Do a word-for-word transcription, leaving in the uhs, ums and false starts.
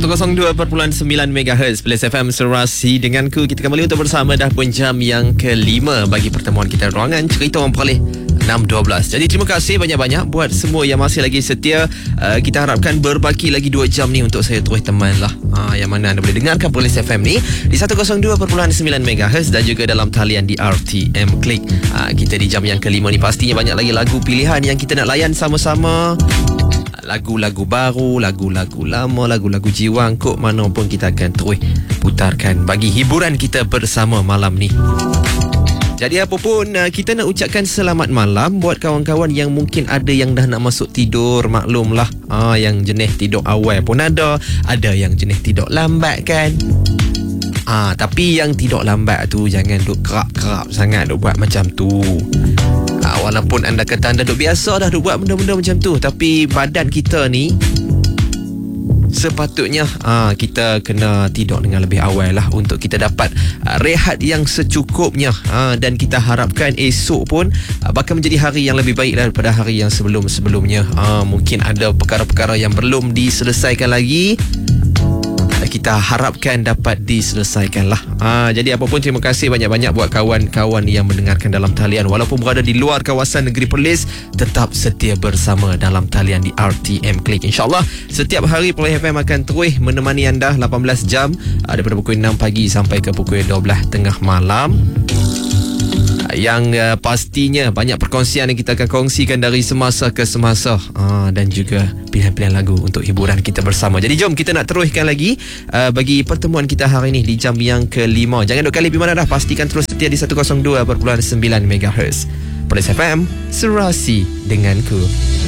seratus dua perpuluhan sembilan megahertz Plus F M Serasi denganku. Kita kembali untuk bersama dah pun jam yang kelima bagi pertemuan kita ruangan cerita orang Perlis enam dua belas. Jadi terima kasih banyak-banyak buat semua yang masih lagi setia. uh, Kita harapkan berbaki lagi dua jam ni untuk saya terus teman lah, uh, yang mana anda boleh dengarkan Perlis F M ni di seratus dua perpuluhan sembilan megahertz dan juga dalam talian di R T M Click. uh, Kita di jam yang kelima ni pastinya banyak lagi lagu pilihan yang kita nak layan sama-sama. Lagu-lagu baru, lagu-lagu lama, lagu-lagu jiwang, kok mana pun kita akan terus putarkan bagi hiburan kita bersama malam ni. Jadi apa pun, kita nak ucapkan selamat malam buat kawan-kawan yang mungkin ada yang dah nak masuk tidur. Maklumlah, ah, yang jenis tidur awal pun ada, ada yang jenis tidur lambat kan. Ah, tapi yang tidur lambat tu jangan duk kerap-kerap sangat duk buat macam tu. Ah, walaupun anda kata anda duk biasa dah duk buat benda-benda macam tu, tapi badan kita ni sepatutnya ah, kita kena tidur dengan lebih awal lah untuk kita dapat ah, rehat yang secukupnya. ah, Dan kita harapkan esok pun ah, bakal menjadi hari yang lebih baik daripada hari yang sebelum-sebelumnya. ah, Mungkin ada perkara-perkara yang belum diselesaikan lagi, kita harapkan dapat diselesaikan lah. ha, Jadi apapun, terima kasih banyak-banyak buat kawan-kawan yang mendengarkan dalam talian. Walaupun berada di luar kawasan negeri Perlis, tetap setia bersama dalam talian di R T M Click. InsyaAllah setiap hari Perlis F M akan terus menemani anda lapan belas jam, daripada pukul enam pagi sampai ke pukul dua belas tengah malam. Yang uh, pastinya banyak perkongsian yang kita akan kongsikan dari semasa ke semasa, uh, dan juga pilihan-pilihan lagu untuk hiburan kita bersama. Jadi jom kita nak teruskan lagi uh, bagi pertemuan kita hari ini di jam yang kelima. Jangan duk kali pergi mana dah, pastikan terus setia di seratus dua perpuluhan sembilan megahertz Perlis F M Serasi denganku.